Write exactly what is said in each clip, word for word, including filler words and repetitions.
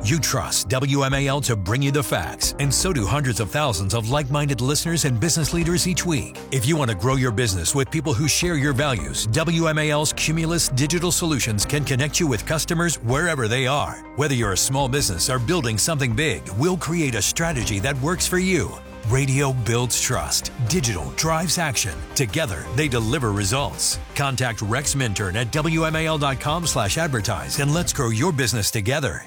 You trust W M A L to bring you the facts, and so do hundreds of thousands of like-minded listeners and business leaders each week. If you want to grow your business with people who share your values, W M A L's Cumulus Digital Solutions can connect you with customers wherever they are. Whether you're a small business or building something big, we'll create a strategy that works for you. Radio builds trust. Digital drives action. Together, they deliver results. Contact Rex Minturn at W M A L dot com slash advertise and let's grow your business together.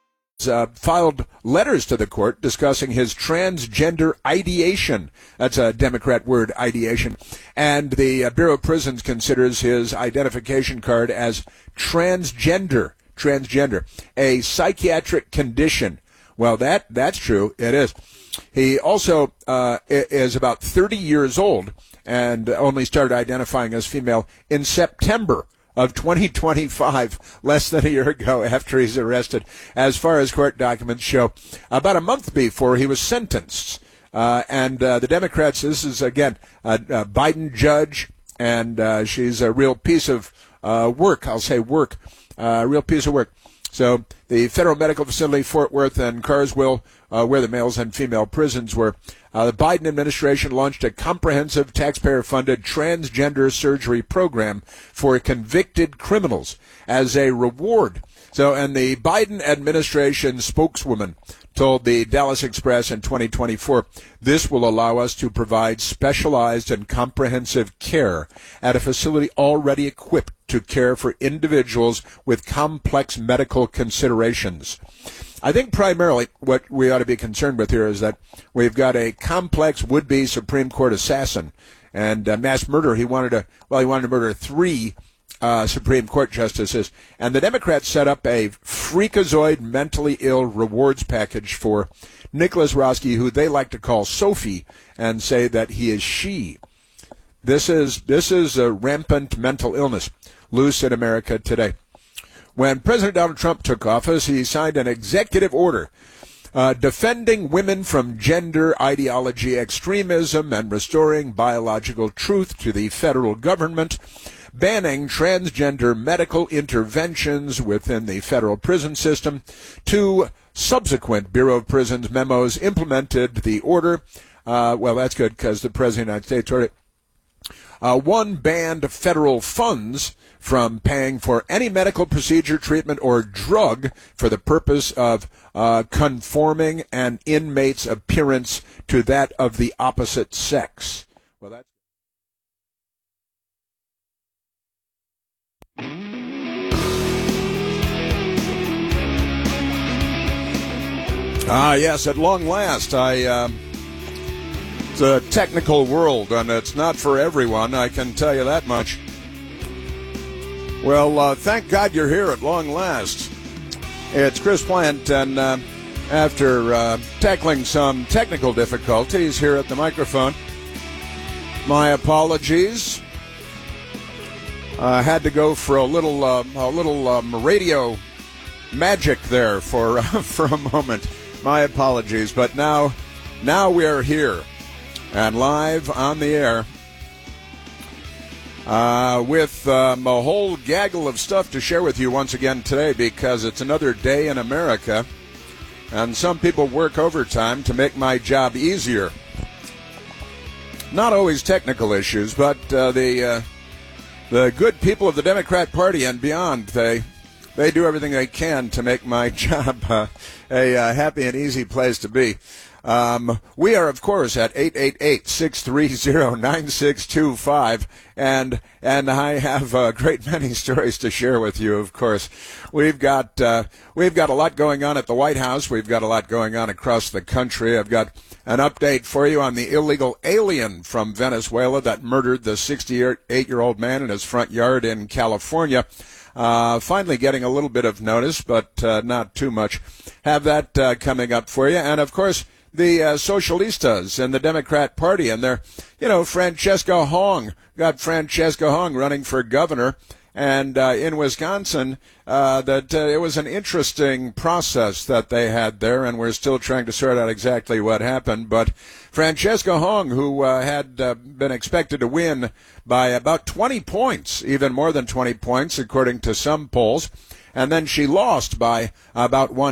Uh, filed letters to the court discussing his transgender ideation. That's a Democrat word, ideation. And the uh, Bureau of Prisons considers his identification card as transgender, transgender, a psychiatric condition. Well, that that's true. It is. He also uh, is about thirty years old and only started identifying as female in September of twenty twenty-five, less than a year ago after he's arrested, as far as court documents show, about a month before he was sentenced. Uh, and uh, the Democrats, this is, again, a, a Biden judge, and uh, she's a real piece of uh, work, I'll say work, a uh, real piece of work. So the Federal Medical Facility, Fort Worth, and Carswell, uh, where the males and female prisons were, uh, the Biden administration launched a comprehensive taxpayer-funded transgender surgery program for convicted criminals as a reward. So, and the Biden administration spokeswoman told the Dallas Express in twenty twenty-four, this will allow us to provide specialized and comprehensive care at a facility already equipped to care for individuals with complex medical considerations. I think primarily what we ought to be concerned with here is that we've got a complex would-be Supreme Court assassin and uh, mass murder. He wanted to, well, he wanted to murder three Uh, Supreme Court justices, and the Democrats set up a freakazoid mentally ill rewards package for Nicholas Roski, who they like to call Sophie, and say that he is she. This is this is a rampant mental illness loose in America today. When President Donald Trump took office, he signed an executive order uh, defending women from gender ideology extremism and restoring biological truth to the federal government, banning transgender medical interventions within the federal prison system. Two subsequent Bureau of Prisons memos implemented the order. Uh, well, that's good because the President of the United States ordered it. Uh, one banned federal funds from paying for any medical procedure, treatment, or drug for the purpose of uh, conforming an inmate's appearance to that of the opposite sex. Well, that's Ah, yes, at long last, I, uh, it's a technical world, and it's not for everyone, I can tell you that much. Well, uh, thank God you're here at long last. It's Chris Plant, and uh, after uh, tackling some technical difficulties here at the microphone, my apologies. I uh, had to go for a little, uh, a little um, radio magic there for uh, for a moment. My apologies, but now, now we are here and live on the air uh, with um, a whole gaggle of stuff to share with you once again today, because it's another day in America, and some people work overtime to make my job easier. Not always technical issues, but uh, the uh, the good people of the Democrat Party and beyond, they. They do everything they can to make my job uh, a uh, happy and easy place to be. Um, we are, of course, at eight eight eight, six three zero, nine six two five, and and I have a great many stories to share with you, of course. We've got uh, we've got a lot going on at the White House. We've got a lot going on across the country. I've got an update for you on the illegal alien from Venezuela that murdered the sixty-eight-year-old man in his front yard in California. Uh, finally getting a little bit of notice, but uh, not too much. Have that uh, coming up for you. And, of course, the uh, Socialistas in the Democrat Party and their, you know, Francesca Hong. Got Francesca Hong running for governor. And uh, in Wisconsin, uh, that uh, it was an interesting process that they had there, and we're still trying to sort out exactly what happened. But Francesca Hong, who uh, had uh, been expected to win by about twenty points, even more than twenty points, according to some polls, and then she lost by about one